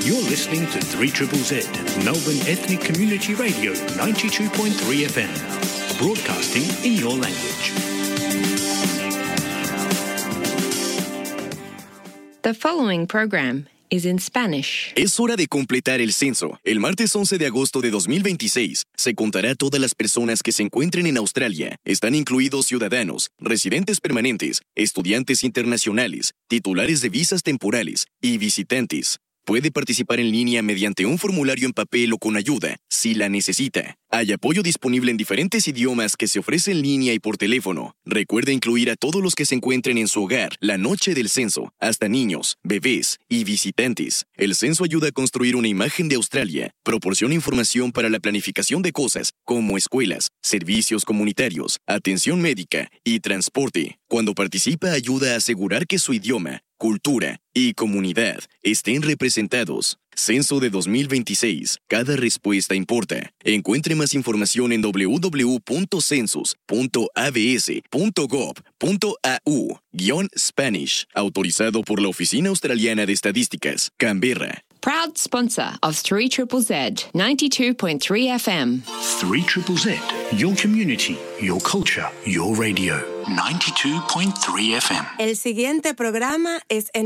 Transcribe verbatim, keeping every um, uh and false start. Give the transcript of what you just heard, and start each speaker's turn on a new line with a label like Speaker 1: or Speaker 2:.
Speaker 1: You're listening to three Z Z, Melbourne Ethnic Community Radio, ninety-two point three F M, broadcasting in your language.
Speaker 2: The following program is in Spanish.
Speaker 3: Es hora de completar el censo. El martes once de agosto de dos mil veintiséis se contará todas las personas que se encuentren en Australia. Están incluidos ciudadanos, residentes permanentes, estudiantes internacionales, titulares de visas temporales y visitantes. Puede participar en línea mediante un formulario en papel o con ayuda, si la necesita. Hay apoyo disponible en diferentes idiomas que se ofrece en línea y por teléfono. Recuerde incluir a todos los que se encuentren en su hogar la noche del censo, hasta niños, bebés y visitantes. El censo ayuda a construir una imagen de Australia. Proporciona información para la planificación de cosas como escuelas, servicios comunitarios, atención médica y transporte. Cuando participa, ayuda a asegurar que su idioma, cultura y comunidad estén representados. Censo de dos mil veintiséis. Cada respuesta importa. Encuentre más información en w w w punto census punto a b s punto gov punto a u guión Spanish. Autorizado por la Oficina Australiana de Estadísticas, Canberra.
Speaker 2: Proud sponsor of three Z Z, ninety-two point three F M.
Speaker 1: three Z Z, your community, your culture, your radio, ninety-two point three F M.
Speaker 4: El siguiente programa es en